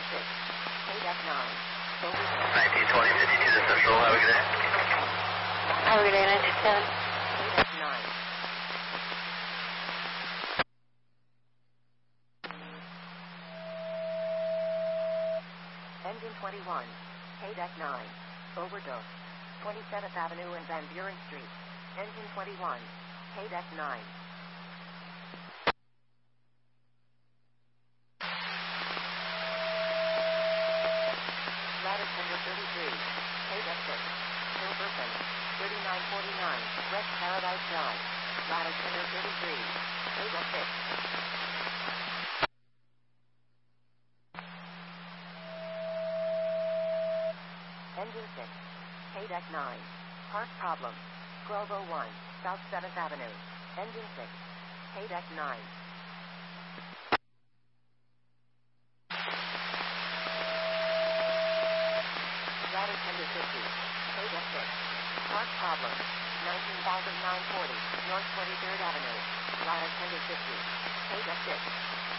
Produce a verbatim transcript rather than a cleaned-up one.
six. Paydeck nine. Overtow. nineteen twenty, fifty-two to Central. Have a good day. Have a good day, nineteen seven. Paydeck nine. Engine twenty-one. Paydeck nine. Overdose. twenty-seventh Avenue and Van Buren Street. Engine twenty-one. Paydeck nine. Ladder tender thirty-three. Paydeck six. Hilberton. thirty-nine forty-nine. West Paradise Drive. Ladder tender thirty-three. Paydeck six. Engine six. Paydeck nine. Park problem. twelve oh one. South seventh Avenue. Engine six. Paydeck nine. Ladder tender fifty. Paydeck six. Park problem. nineteen thousand nine hundred forty. North twenty-third Avenue. Ladder tender fifty. Paydeck six.